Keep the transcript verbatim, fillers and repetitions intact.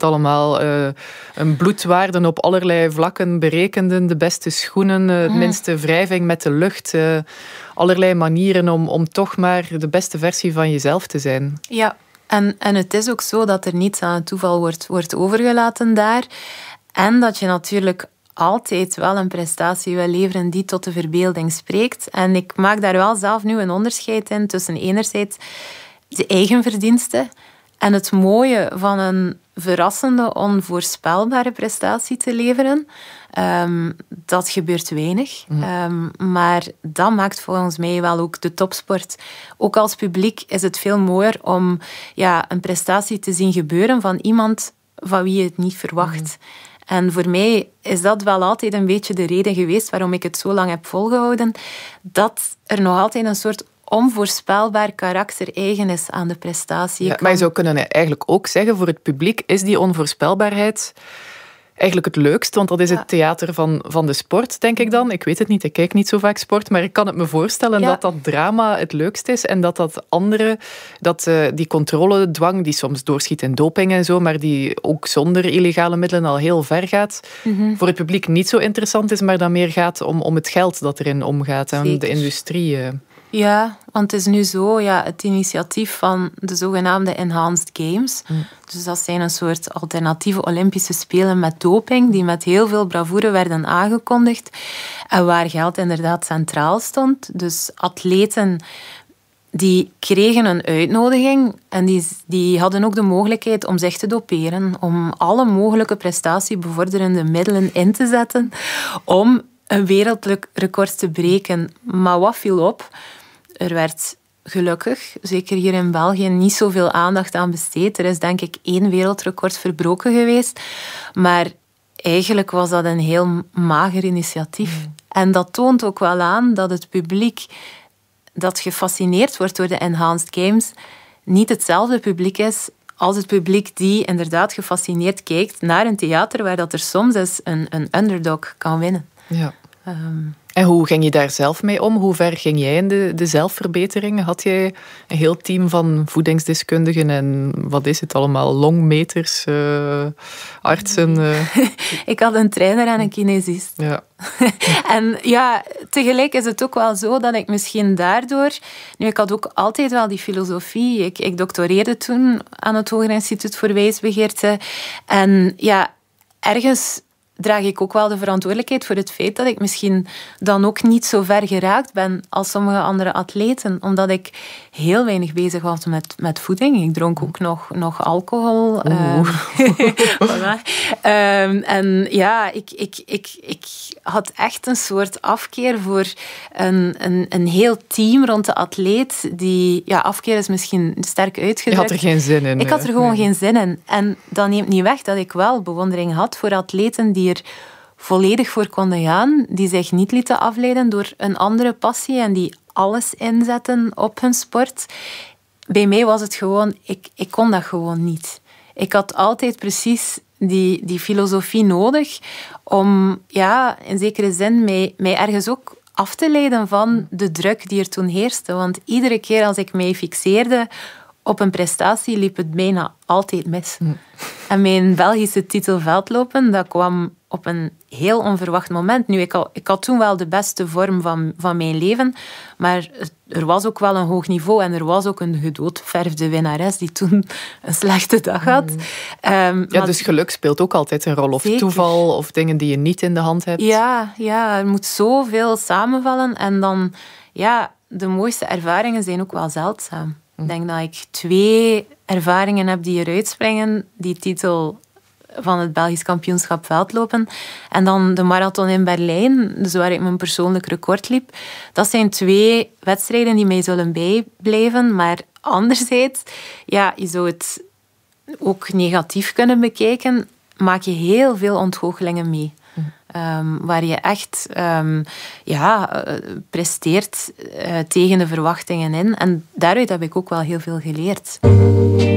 allemaal? Uh, een bloedwaarde op allerlei vlakken berekenden, de beste schoenen, uh, het mm. minste wrijving met de lucht. Uh, allerlei manieren om, om toch maar de beste versie van jezelf te zijn. Ja, en, en het is ook zo dat er niets aan het toeval wordt, wordt overgelaten daar. En dat je natuurlijk altijd wel een prestatie wil leveren die tot de verbeelding spreekt. En ik maak daar wel zelf nu een onderscheid in tussen enerzijds de eigen verdiensten en het mooie van een verrassende, onvoorspelbare prestatie te leveren. Um, dat gebeurt weinig. Mm. Um, maar dat maakt volgens mij wel ook de topsport. Ook als publiek is het veel mooier om ja, een prestatie te zien gebeuren van iemand van wie je het niet verwacht. Mm. En voor mij is dat wel altijd een beetje de reden geweest waarom ik het zo lang heb volgehouden. Dat er nog altijd een soort onvoorspelbaar karakter eigen is aan de prestatie. Ja, maar je zou kunnen eigenlijk ook zeggen, voor het publiek is die onvoorspelbaarheid eigenlijk het leukst, want dat is het theater van, van de sport, denk ik dan. Ik weet het niet, ik kijk niet zo vaak sport, maar ik kan het me voorstellen ja. dat dat drama het leukst is en dat dat andere, dat uh, die controledwang, die soms doorschiet in doping en zo, maar die ook zonder illegale middelen al heel ver gaat, mm-hmm. voor het publiek niet zo interessant is, maar dan meer gaat om, om het geld dat erin omgaat en Zeker. de industrie. Uh. Ja, want het is nu zo, ja, het initiatief van de zogenaamde Enhanced Games. Mm. Dus dat zijn een soort alternatieve Olympische Spelen met doping, die met heel veel bravoure werden aangekondigd. En waar geld inderdaad centraal stond. Dus atleten die kregen een uitnodiging en die, die hadden ook de mogelijkheid om zich te doperen, om alle mogelijke prestatiebevorderende middelen in te zetten, om een wereldlijk record te breken. Maar wat viel op? Er werd gelukkig, zeker hier in België, niet zoveel aandacht aan besteed. Er is denk ik één wereldrecord verbroken geweest. Maar eigenlijk was dat een heel mager initiatief. Mm. En dat toont ook wel aan dat het publiek dat gefascineerd wordt door de Enhanced Games niet hetzelfde publiek is als het publiek die inderdaad gefascineerd kijkt naar een theater waar dat er soms eens een, een underdog kan winnen. Ja. Um, en hoe ging je daar zelf mee om? Hoe ver ging jij in de, de zelfverbetering? Had jij een heel team van voedingsdeskundigen en wat is het allemaal? Longmeters, uh, artsen? Uh... Ik had een trainer en een kinesist. Ja. En ja, tegelijk is het ook wel zo dat ik misschien daardoor... Nu, ik had ook altijd wel die filosofie. Ik, ik doctoreerde toen aan het Hoger Instituut voor Wijsbegeerte. En ja, ergens draag ik ook wel de verantwoordelijkheid voor het feit dat ik misschien dan ook niet zo ver geraakt ben als sommige andere atleten. Omdat ik heel weinig bezig was met, met voeding. Ik dronk ook nog, nog alcohol. Um, voilà. um, en ja, ik, ik, ik, ik had echt een soort afkeer voor een, een, een heel team rond de atleet. Die, ja, afkeer is misschien sterk uitgedrukt. Je had er geen zin in. Ik had er gewoon nee. geen zin in. En dat neemt niet weg dat ik wel bewondering had voor atleten die er volledig voor konden gaan, die zich niet lieten afleiden door een andere passie en die alles inzetten op hun sport. Bij mij was het gewoon, ik, ik kon dat gewoon niet. Ik had altijd precies die, die filosofie nodig om, ja, in zekere zin, mij, mij ergens ook af te leiden van de druk die er toen heerste. Want iedere keer als ik mij fixeerde op een prestatie, liep het bijna altijd mis. Mm. En mijn Belgische titel veldlopen, dat kwam op een heel onverwacht moment. Nu, ik had, ik had toen wel de beste vorm van, van mijn leven, maar er was ook wel een hoog niveau en er was ook een gedoodverfde winnares die toen een slechte dag had. Mm. Um, ja, dus geluk speelt ook altijd een rol. Of zeker. Toeval, of dingen die je niet in de hand hebt. Ja, ja, er moet zoveel samenvallen. En dan, ja, de mooiste ervaringen zijn ook wel zeldzaam. Ik denk dat ik twee ervaringen heb die eruit springen. Die titel van het Belgisch kampioenschap veldlopen. En dan de marathon in Berlijn, dus waar ik mijn persoonlijk record liep. Dat zijn twee wedstrijden die mij zullen bijblijven. Maar anderzijds, ja, je zou het ook negatief kunnen bekijken. Maak je heel veel ontgoochelingen mee. Um, waar je echt um, ja, uh, presteert uh, tegen de verwachtingen in. En daaruit heb ik ook wel heel veel geleerd.